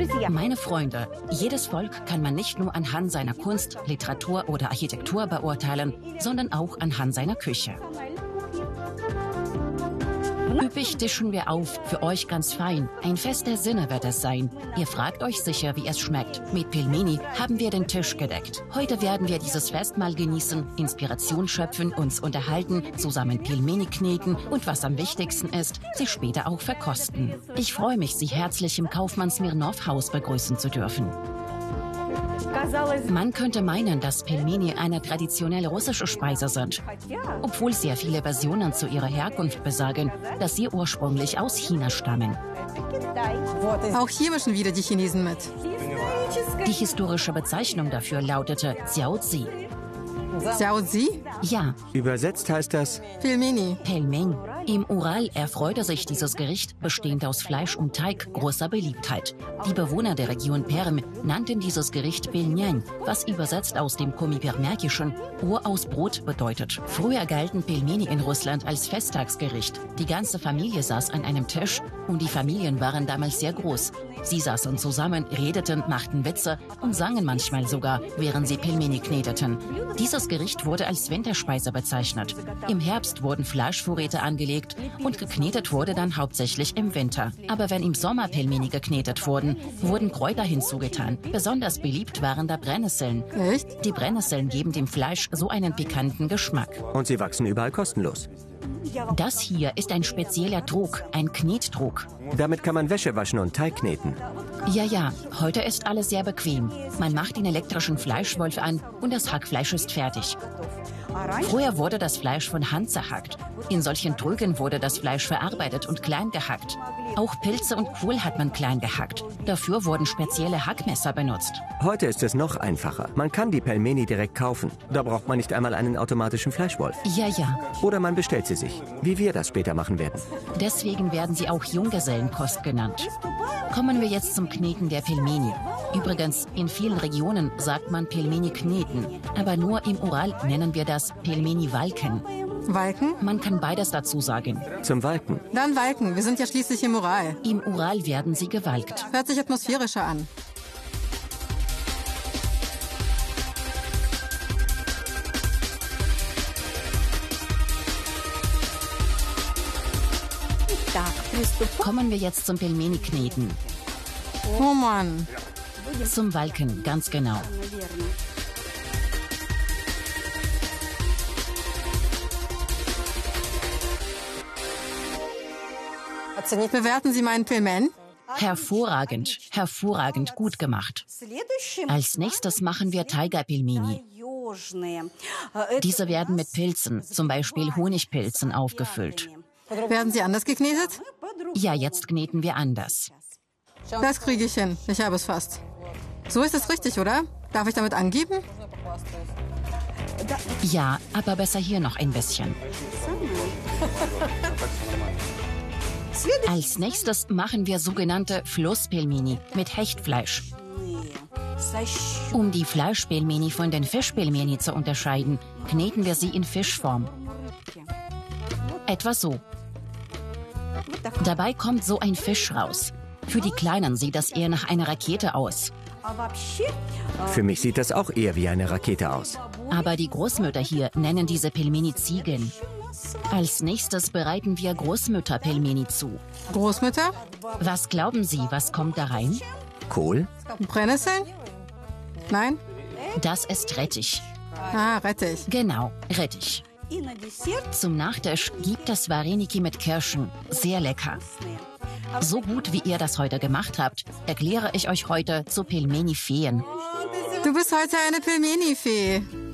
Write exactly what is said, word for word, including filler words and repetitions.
Meine Freunde, jedes Volk kann man nicht nur anhand seiner Kunst, Literatur oder Architektur beurteilen, sondern auch anhand seiner Küche. Üppig tischen wir auf, für euch ganz fein. Ein Fest der Sinne wird es sein. Ihr fragt euch sicher, wie es schmeckt. Mit Pelmeni haben wir den Tisch gedeckt. Heute werden wir dieses Festmahl genießen, Inspiration schöpfen, uns unterhalten, zusammen Pelmeni kneten und was am wichtigsten ist, sie später auch verkosten. Ich freue mich, Sie herzlich im Kaufmann Smirnow Haus begrüßen zu dürfen. Man könnte meinen, dass Pelmeni eine traditionelle russische Speise sind, obwohl sehr viele Versionen zu ihrer Herkunft besagen, dass sie ursprünglich aus China stammen. Auch hier mischen wieder die Chinesen mit. Die historische Bezeichnung dafür lautete Xiaozi. Xiaozi? Ja. Übersetzt heißt das Pelmeni. Pelmeni. Im Ural erfreute sich dieses Gericht, bestehend aus Fleisch und Teig, großer Beliebtheit. Die Bewohner der Region Perm nannten dieses Gericht Pelmeni, was übersetzt aus dem Komi-Permärkischen Ohr aus Brot bedeutet. Früher galten Pelmeni in Russland als Festtagsgericht. Die ganze Familie saß an einem Tisch und die Familien waren damals sehr groß. Sie saßen zusammen, redeten, machten Witze und sangen manchmal sogar, während sie Pelmeni kneteten. Dieses Gericht wurde als Winterspeise bezeichnet. Im Herbst wurden Fleischvorräte angelegt und geknetet wurde dann hauptsächlich im Winter. Aber wenn im Sommer Pelmeni geknetet wurden, wurden Kräuter hinzugetan. Besonders beliebt waren da Brennnesseln. Echt? Die Brennnesseln geben dem Fleisch so einen pikanten Geschmack. Und sie wachsen überall kostenlos. Das hier ist ein spezieller Druck, ein Knetdruck. Damit kann man Wäsche waschen und Teig kneten. Ja, ja, heute ist alles sehr bequem. Man macht den elektrischen Fleischwolf an und das Hackfleisch ist fertig. Früher wurde das Fleisch von Hand zerhackt. In solchen Drücken wurde das Fleisch verarbeitet und klein gehackt. Auch Pilze und Kohl hat man klein gehackt. Dafür wurden spezielle Hackmesser benutzt. Heute ist es noch einfacher. Man kann die Pelmeni direkt kaufen. Da braucht man nicht einmal einen automatischen Fleischwolf. Ja, ja. Oder man bestellt sie sich, wie wir das später machen werden. Deswegen werden sie auch Junggesellenkost genannt. Kommen wir jetzt zum Kneten der Pelmeni. Übrigens, in vielen Regionen sagt man Pelmeni kneten, aber nur im Ural nennen wir das Pelmeni walken. Walken? Man kann beides dazu sagen. Zum Walken. Dann Walken. Wir sind ja schließlich im Ural. Im Ural werden sie gewalkt. Hört sich atmosphärischer an. Kommen wir jetzt zum Pelmeni kneten. Oh Mann. Zum Walken, ganz genau. Bewerten Sie meinen Pelmeni? Hervorragend, hervorragend gut gemacht. Als nächstes machen wir Tiger-Pelmeni. Diese werden mit Pilzen, zum Beispiel Honigpilzen, aufgefüllt. Werden sie anders geknetet? Ja, jetzt kneten wir anders. Das kriege ich hin. Ich habe es fast. So ist es richtig, oder? Darf ich damit angeben? Ja, aber besser hier noch ein bisschen. Als nächstes machen wir sogenannte Flusspelmeni mit Hechtfleisch. Um die Fleischpelmeni von den Fischpelmeni zu unterscheiden, kneten wir sie in Fischform. Etwa so. Dabei kommt so ein Fisch raus. Für die Kleinen sieht das eher nach einer Rakete aus. Für mich sieht das auch eher wie eine Rakete aus. Aber die Großmütter hier nennen diese Pelmeni Ziegen. Als nächstes bereiten wir Großmütter-Pelmeni zu. Großmütter? Was glauben Sie, was kommt da rein? Kohl? Brennnesseln? Nein? Das ist Rettich. Ah, Rettich. Genau, Rettich. Zum Nachtisch gibt es Vareniki mit Kirschen. Sehr lecker. So gut, wie ihr das heute gemacht habt, erkläre ich euch heute zu Pelmeni-Feen. Du bist heute eine Pelmeni-Fee.